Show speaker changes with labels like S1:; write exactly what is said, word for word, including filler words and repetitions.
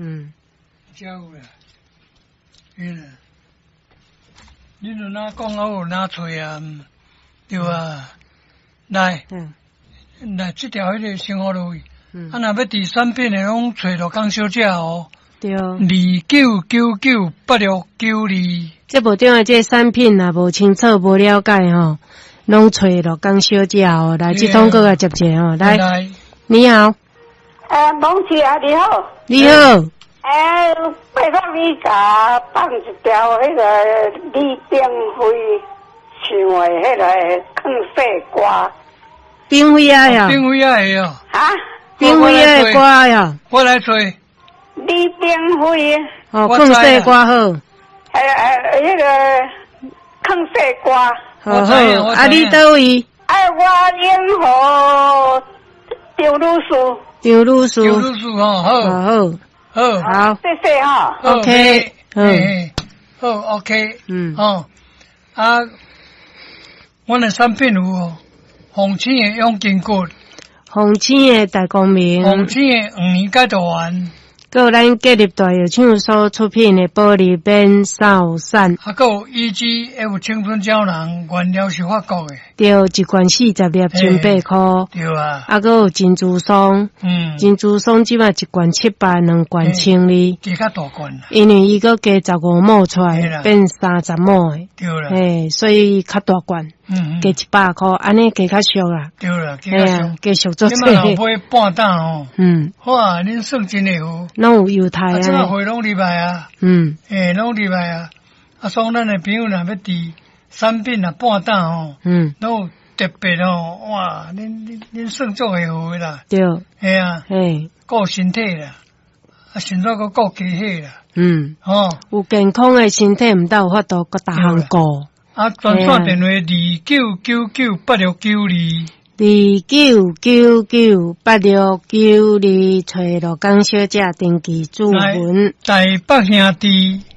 S1: 嗯，
S2: 才有啦。嗯，你就哪讲啊，有哪找啊？对啊，来，
S1: 嗯，
S2: 来这条迄个生活路，
S1: 嗯，
S2: 啊，若要第三遍的拢找到江小姐哦。
S1: 对。
S2: 二九九九八六九二。
S1: 这无顶的这产品啊，无清楚、无了解吼，拢找到江小姐哦。来，这通过来接者哦。来，你好。
S3: 呃，蒙姐啊，你好。
S1: 你好。
S3: 哎，拜托你甲放一条迄个李冰辉唱的迄个抗世歌。
S1: 冰辉啊呀。
S2: 冰辉啊的哦。
S3: 啊？
S1: 冰辉啊的歌呀。
S2: 我来吹。
S3: 李冰辉。
S1: 哦，抗世歌好。
S3: 哎哎，迄个抗世歌。
S1: 好好，啊，你倒位？
S3: 爱我应和张律师。
S1: 张律师。
S2: 张律师哦，好。
S1: 好好。
S2: 好，
S1: 好，
S3: 谢谢哈。
S1: OK，
S2: 嗯，好 ，OK，
S1: 嗯，
S2: 哦，啊，我的产品有红青的永金骨，
S1: 红青的大光明，
S2: 红青的黄年解毒丸，
S1: 还有咱建立大药厂所出品的玻璃边扫伞，
S2: 啊，还有 E G F 青春胶囊原料是法国的，
S1: 对，一罐四十粒千八块，
S2: 对啊，
S1: 啊，还有珍珠松，
S2: 嗯，
S1: 珍珠松即摆一罐七百，两罐千二，
S2: 加较大罐啦，
S1: 因为伊个加十五毛出来，变三十毛的，
S2: 对啦，
S1: 诶，所以较大罐，
S2: 嗯，
S1: 加一百块，安尼加较俗啦，
S2: 对啦，加较俗，
S1: 加俗做
S2: 济，你嘛买半担哦，
S1: 嗯，
S2: 哇，恁算真会好，
S1: 拢有犹太啊，
S2: 即个货拢入来啊，
S1: 嗯，
S2: 诶，拢入来啊，啊，所以咱的朋友若要伫产品啊半担哦，
S1: 嗯，
S2: 拢有特别哦，哇，恁恁恁算做会好啦，
S1: 对，
S2: 系啊，
S1: 嘿，
S2: 顾身体啦，啊，甚至个顾机器啦，
S1: 嗯，
S2: 哦，
S1: 有健康的身体，毋但有法度，各大项顾。
S2: 啊，专线电话二九九九八六九二，
S1: 二九九九八六九二，找罗江小姐登记注文。
S2: 台北兄弟